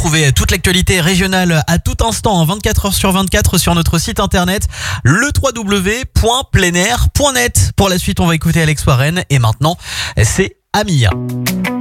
retrouvez toute l'actualité régionale à tout instant, 24 heures sur 24 sur notre site internet, le www.pleinair.net. Pour la suite, on va écouter Alex Warren et maintenant, c'est Amir.